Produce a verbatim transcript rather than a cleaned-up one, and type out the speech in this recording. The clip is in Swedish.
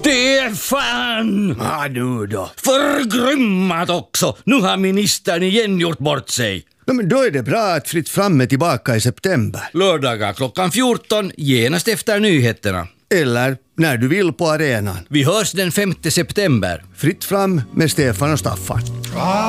Stefan! Ja, nu då. Förgrymmat också! Nu har ministern igen gjort bort sig. No, men då är det bra att Fritt fram är tillbaka i september. Lördagar klockan fjorton, genast efter nyheterna. Eller när du vill på arenan. Vi hörs den femte september. Fritt fram med Stefan och Staffan.